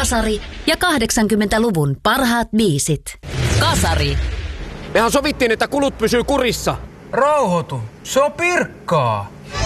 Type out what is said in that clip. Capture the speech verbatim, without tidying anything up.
Kasari ja kahdeksankymmentäluvun parhaat biisit. Kasari. Mehän sovittiin, että kulut pysyy kurissa. Rauhoitu, se on Pirkkaa.